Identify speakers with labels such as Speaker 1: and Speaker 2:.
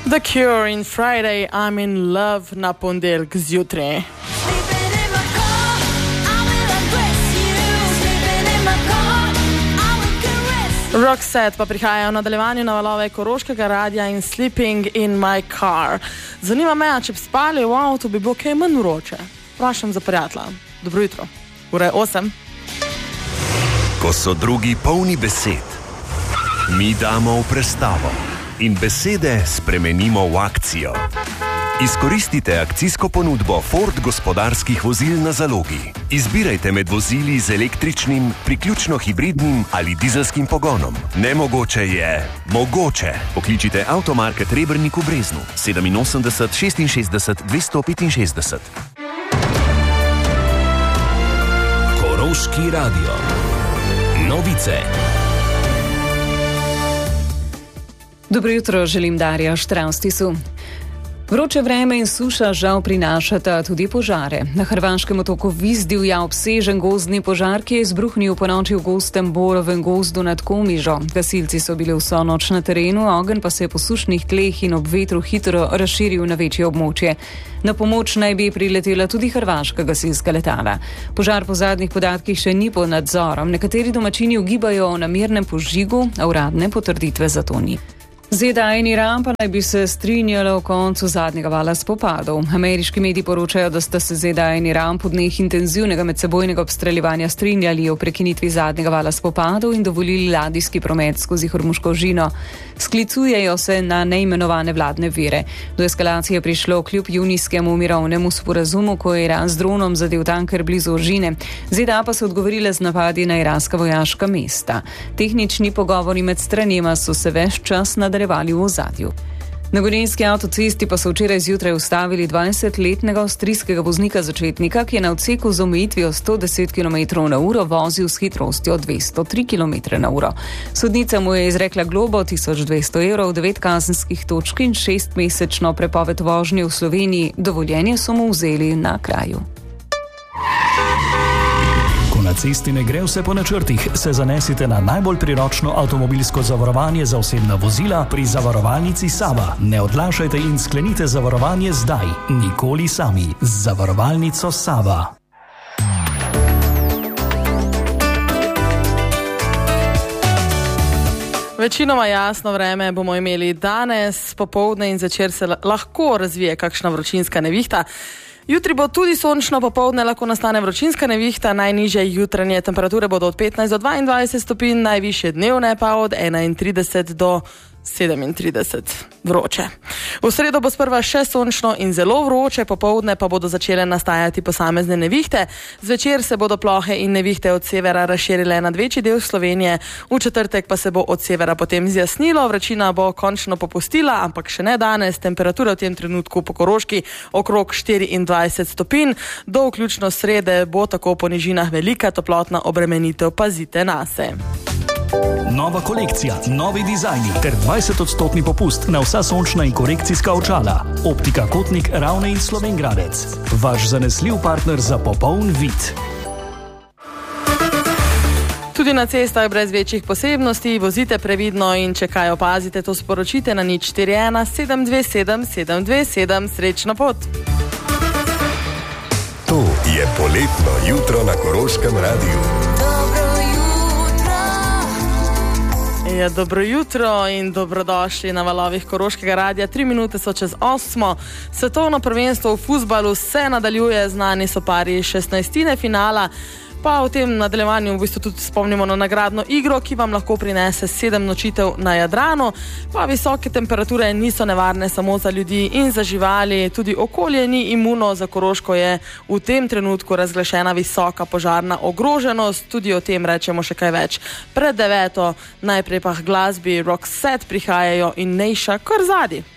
Speaker 1: The Cure in Friday, I'm in love na ponedeljek zjutraj. Roxette pa prihajajo v nadaljevanju na valove Koroškega radia in Sleeping in my car. Zanima me, če bi spali v avtu, bi bilo kaj manj vroče. Vprašam za prijatelja. Dobro jutro. Ura je 8.
Speaker 2: Ko so drugi polni besed, mi damo v prestavo in besede spremenimo v akcijo. Izkoristite akcijsko ponudbo Ford gospodarskih vozil na zalogi. Izbirajte med vozili z električnim, priključno hibridnim ali dizelskim pogonom. Nemogoče je mogoče. Pokličite Avtomarket Rebernik v Breznu 87 66 265.
Speaker 3: Koroški radio. Novice.
Speaker 4: Dobro jutro, želim Darja Štravstisu. Vroče vreme in suša žal prinašata tudi požare. Na hrvaškem otoku Vis divja obsežen gozdni požar, ki je izbruhnil ponoči v gostem borovem gozdu nad Komižo. Gasilci so bili vso noč na terenu, ogenj pa se je po sušnih tleh in ob vetru hitro razširil na večje območje. Na pomoč naj bi priletela tudi hrvaška gasilska letala. Požar po zadnjih podatkih še ni pod nadzorom. Nekateri domačini ugibajo o namernem požigu, a uradne potrditve za to ni. ZDA in Iran pa naj bi se strinjalo o koncu zadnjega vala spopadov. Ameriški mediji poročajo, da sta se ZDA in Iran po dneh intenzivnega medsebojnega obstreljevanja strinjali o prekinitvi zadnjega vala spopadov in dovolili ladijski promet skozi Hormuško žino. Sklicujejo se na neimenovane vladne vire. Do eskalacije je prišlo kljub junijskemu mirovnemu sporazumu, ko je Iran z dronom zadel tanker blizu ožine. ZDA pa so odgovorile z napadi na iranska vojaška mesta. Tehnični pogovori med stranima so se ves čas nadaljevali v ozadju. Na Gorenjski avtocesti pa so včeraj zjutraj ustavili 20-letnega avstrijskega voznika začetnika, ki je na odseku z omejitvijo 110 km/h vozil s hitrostjo 203 km/h. Sodnica mu je izrekla globo 1200 evrov, 9 kazenskih točk in 6-mesečno prepoved vožnje v Sloveniji. Dovoljenje so mu vzeli na kraju.
Speaker 3: Ko na cesti ne gre vse po načrtih, se zanesite na najbolj priročno avtomobilsko zavarovanje za osebna vozila pri zavarovalnici Sava. Ne odlašajte in sklenite zavarovanje zdaj. Nikoli sami. Z zavarovalnico Sava.
Speaker 1: Večinoma jasno vreme bomo imeli danes, popoldne in zvečer se lahko razvije kakšna vročinska nevihta. Jutri bo tudi sončno, popoldne lahko nastane vročinska nevihta, najnižje jutranje temperature bodo od 15 do 22 stopinj, najvišje dnevne pa od 31 do 37 vroče. V sredo bo sprva še sončno in zelo vroče, popoldne pa bodo začele nastajati posamezne nevihte. Zvečer se bodo plohe in nevihte od severa razširile nad večji del Slovenije, v četrtek pa se bo od severa potem zjasnilo, vročina bo končno popustila, ampak še ne danes. Temperatura v tem trenutku po Koroški okrog 24 stopinj, do vključno srede bo tako po nižinah velika toplotna obremenitev, pazite nase.
Speaker 3: Nova kolekcija, novi dizajni ter 20% popust na vsa sončna in korekcijska očala. Optika Kotnik, Ravne in Slovengradec. Vaš zanesljiv partner za popoln vid.
Speaker 1: Tudi na cestah brez večjih posebnosti, vozite previdno in če kaj opazite, to sporočite na 041 727 727. Srečno pot!
Speaker 2: To je poletno jutro na Koroškem radiju.
Speaker 1: Ja, dobro jutro in dobrodošli na valovih Koroškega radia. 3 minute so čez 8. Svetovno prvenstvo v fuzbalu se nadaljuje, znani so pari 16. finala. Pa v tem nadaljevanju v bistvu tudi spomnimo na nagradno igro, ki vam lahko prinese 7 nočitev na Jadranu. Pa visoke temperature niso nevarne samo za ljudi in za živali, tudi okolje ni imuno. Za Koroško je v tem trenutku razglašena visoka požarna ogroženost, tudi o tem rečemo še kaj več pred 9. Najprej pa glasbi Roxette prihajajo in Nejša kar zadi.